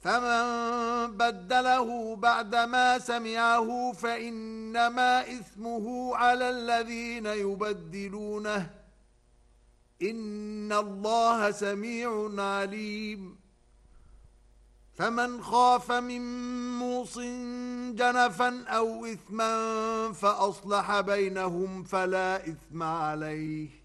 فمن بدله بعدما سمعه فإنما إثمه على الذين يبدلونه إن الله سميع عليم فمن خاف من موص جنفا أو إثما فأصلح بينهم فلا إثم عليه